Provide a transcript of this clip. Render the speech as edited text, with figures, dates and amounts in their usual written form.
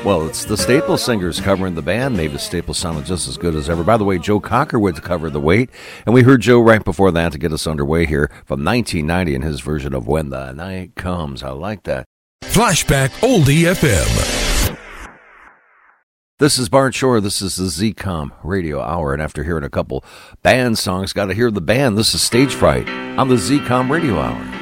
Well, it's the Staple Singers covering the band. Mavis Staples sounded just as good as ever. By the way, Joe Cockerwood covered The Weight, and we heard Joe right before that to get us underway here from 1990 in his version of When the Night Comes. I like that. Flashback Oldie FM. This is Bart Shore. This is the ZCOM Radio Hour, and after hearing a couple band songs, got to hear the band. This is Stage Fright on the ZCOM Radio Hour.